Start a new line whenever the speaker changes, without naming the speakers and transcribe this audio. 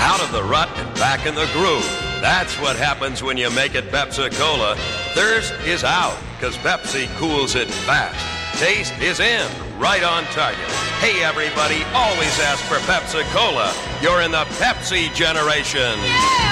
Out of the rut and back in the groove. That's what happens when you make it Pepsi-Cola. Thirst is out, because Pepsi cools it fast. Taste is in, right on target. Hey, everybody, always ask for Pepsi-Cola. You're in the Pepsi generation.
Yeah!